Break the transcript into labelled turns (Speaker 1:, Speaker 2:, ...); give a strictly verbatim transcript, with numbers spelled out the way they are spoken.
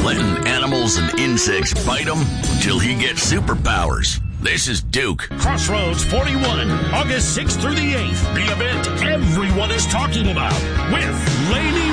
Speaker 1: letting animals and insects bite him until he gets superpowers. This is Duke.
Speaker 2: Crossroads forty-one, August sixth through the eighth. The event everyone is talking about with Lady